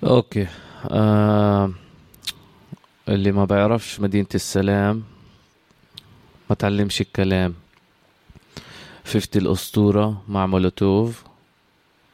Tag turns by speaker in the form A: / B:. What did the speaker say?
A: اوكي. آه اللي ما بيعرفش مدينة السلام ما تعلمش الكلام. 50 الأسطورة مع مولوتوف.